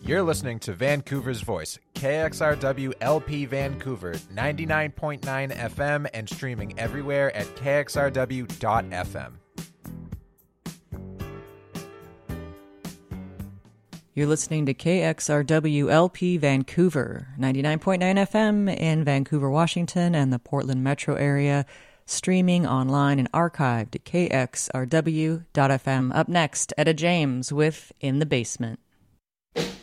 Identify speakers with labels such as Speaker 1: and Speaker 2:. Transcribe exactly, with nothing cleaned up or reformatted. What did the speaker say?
Speaker 1: You're listening to Vancouver's Voice, K X R W L P Vancouver, ninety-nine point nine F M and streaming everywhere at K X R W dot F M.
Speaker 2: You're listening to K X R W L P Vancouver, ninety-nine point nine F M in Vancouver, Washington, and the Portland metro area, streaming online and archived at K X R W dot F M. Up next, Etta James with In the Basement.